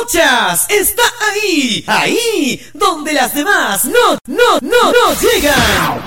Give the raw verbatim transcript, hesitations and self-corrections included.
escuchas está ahí, ahí, donde las demás no, no, no, no llegan.